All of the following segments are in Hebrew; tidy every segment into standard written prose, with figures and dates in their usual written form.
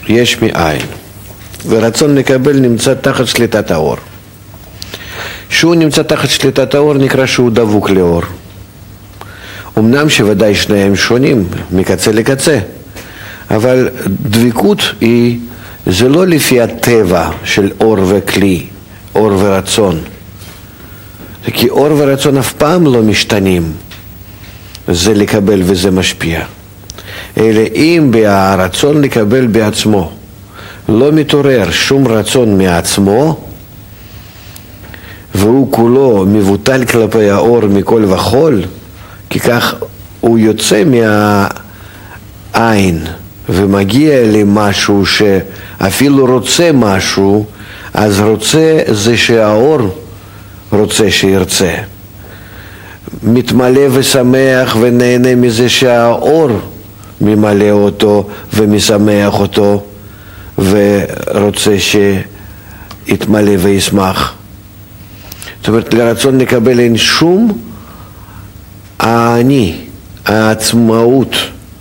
יש מאין, ורצון לקבל נמצא תחת שליטת האור. שהוא נמצא תחת שליטת האור נקרא שהוא דבוק לאור. אמנם שוודאי שניהם שונים מקצה לקצה, אבל דביקות זה לא לפי הטבע של אור וכלי, אור ורצון. כי אור ורצון אף פעם לא משתנים, זה לקבל וזה משפיע. אלא אם ברצון לקבל בעצמו לא מתעורר שום רצון מעצמו, והוא כולו מבוטל כלפי האור מכל וכל, כי כך הוא יוצא מהעין ומגיע למשהו שאפילו רוצה משהו, אז רוצה זה שהאור רוצה שירצה. מתמלא ושמח ונהנה מזה שהאור ממלא אותו ומשמח אותו ורוצה שיתמלא וישמח. זאת אומרת, לרצון לקבל אין שום האני, העצמאות,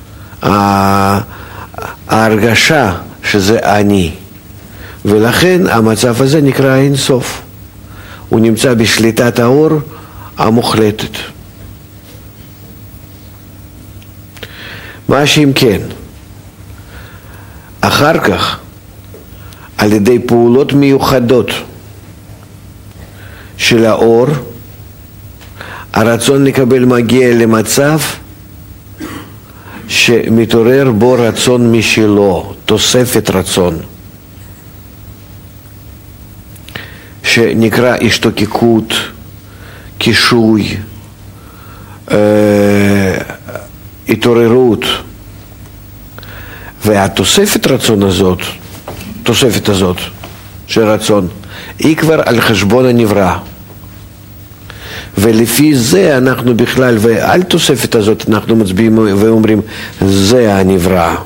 ההרגשה שזה אני. ולכן המצב הזה נקרא אין סוף. הוא נמצא בשליטת האור המוחלטת. מה שאם כן, אחר כך, על ידי פעולות מיוחדות של האור, הרצון לקבל מגיע למצב שמתעורר בו רצון משלו, תוספת רצון, שנקרא השתוקקות, קישוי, התעוררות. והתוספת רצון הזאת, תוספת הזאת של רצון, היא כבר על חשבון הנברא. ולפי זה אנחנו בכלל, ועל תוספת הזאת אנחנו מצביעים ואומרים, זה הנברא.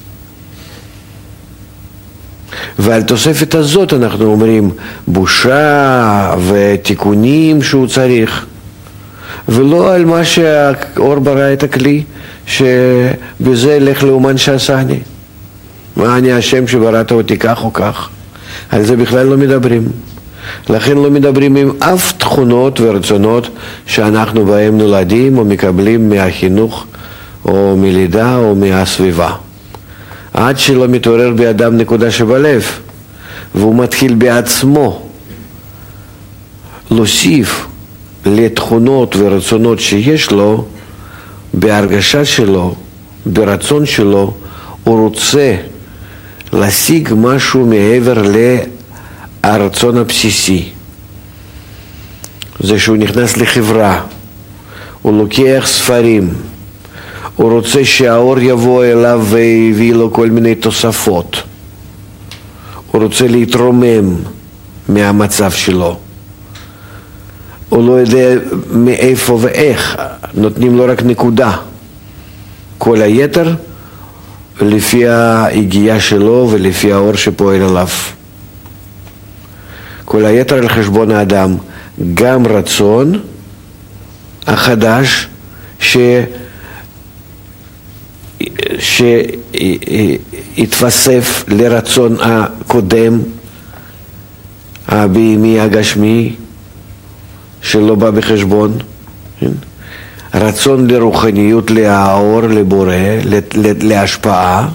ועל תוספת הזאת אנחנו אומרים בושה ותיקונים שהוא צריך, ולא על מה שהאור ברא את הכלי, שבזה לך לאומן שעשני. מה אני השם שבראת אותי כך או כך? על זה בכלל לא מדברים. לכן לא מדברים עם אף תכונות ורצונות שאנחנו בהם נולדים או מקבלים מהחינוך או מלידה או מהסביבה. עד שלא מתעורר באדם נקודה שבלב, והוא מתחיל בעצמו להוסיף לתכונות ורצונות שיש לו, בהרגשה שלו, ברצון שלו, הוא רוצה להשיג משהו מעבר הרצון הבסיסי. זה שהוא נכנס לחברה, הוא לוקח ספרים, הוא רוצה שהאור יבוא אליו ויביא לו כל מיני תוספות, הוא רוצה להתרומם מהמצב שלו, הוא לא יודע מאיפה ואיך, נותנים לו רק נקודה, כל היתר לפי ההגיעה שלו ולפי האור שפועל עליו. כל היתר על חשבון האדם, גם רצון החדש שהתווסף לרצון הקודם, הבהמי הגשמי, שלא בא בחשבון. רצון לרוחניות, לאור, לבורא, להשפעה,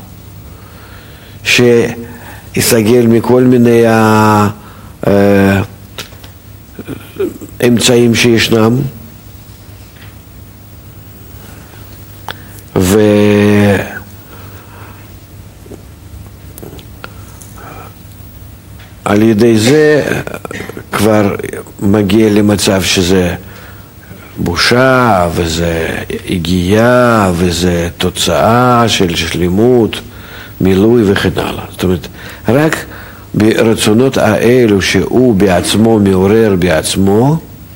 שיסגל מכל מיני אמצעים שישנם, ועל ידי זה כבר מגיע למצב שזה בושה, וזה הגיעה, וזה תוצאה של שלמות, מילוי וכן הלאה. זאת אומרת, רק ברצונות האלו שהוא בעצמו מעורר בעצמו,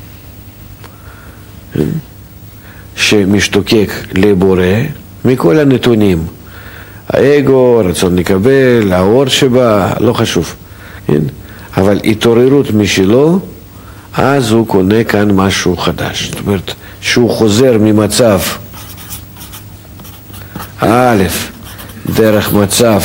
שמשתוקק לבורא מכל הנתונים, האגו, רצון לקבל, האור שבא, לא חשוב, אבל התעוררות משלו, אז הוא קונה כאן משהו חדש. זאת אומרת, שהוא חוזר ממצב א', דרך מצב